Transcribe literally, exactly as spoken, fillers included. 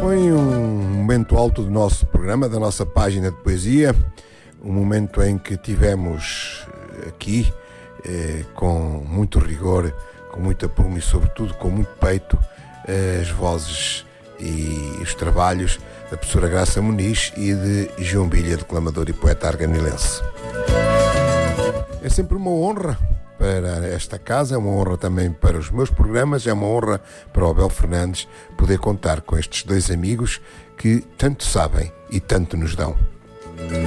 Foi um momento alto do nosso programa, da nossa página de poesia, um momento em que tivemos aqui, eh, com muito rigor, com muita prumo e, sobretudo, com muito peito, eh, as vozes e os trabalhos da professora Graça Muniz e de João Bilha, declamador e poeta arganilense. É sempre uma honra para esta casa, é uma honra também para os meus programas, é uma honra para o Abel Fernandes poder contar com estes dois amigos que tanto sabem e tanto nos dão.